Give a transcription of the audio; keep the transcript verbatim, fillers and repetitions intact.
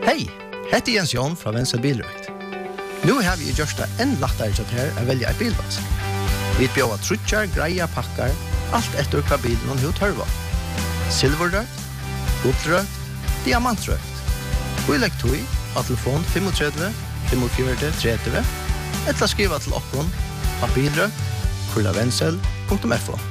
Hei, heter Jens Jon fra Venstre Bilrøkt. Nå har vi gjort det enn lettere til her å velge et bilvask. Vi bjør trutjar, greier, pakker, alt etter hva bilen og hva tørver. Silverrøkt, gullrøkt, diamantrøkt. Og i legg tog av telefon fem tre fem fire tre tre, eller skriva til okkon av bilrøkt, kurlavensel punktum f o.